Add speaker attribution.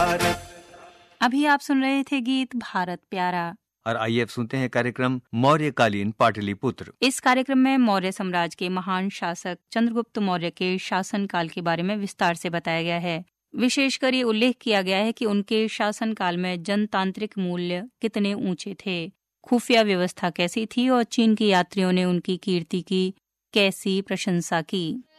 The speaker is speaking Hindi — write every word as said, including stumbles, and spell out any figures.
Speaker 1: अभी आप सुन रहे थे गीत भारत प्यारा।
Speaker 2: और आइए अब सुनते हैं कार्यक्रम मौर्यकालीन पाटलिपुत्र।
Speaker 1: इस कार्यक्रम में मौर्य साम्राज्य के महान शासक चंद्रगुप्त मौर्य के शासन काल के बारे में विस्तार से बताया गया है। विशेषकर ये उल्लेख किया गया है कि उनके शासन काल में जनतांत्रिक मूल्य कितने ऊंचे थे, खुफिया व्यवस्था कैसी थी और चीन के यात्रियों ने उनकी कीर्ति की कैसी प्रशंसा की।